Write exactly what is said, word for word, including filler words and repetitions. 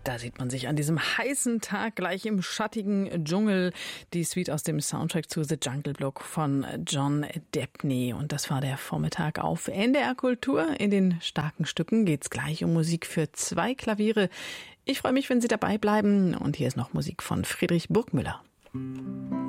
Da sieht man sich an diesem heißen Tag gleich im schattigen Dschungel. Die Suite aus dem Soundtrack zu The Jungle Book von John Debney. Und das war der Vormittag auf N D R Kultur. In den starken Stücken geht's gleich um Musik für zwei Klaviere. Ich freue mich, wenn Sie dabei bleiben. Und hier ist noch Musik von Friedrich Burgmüller.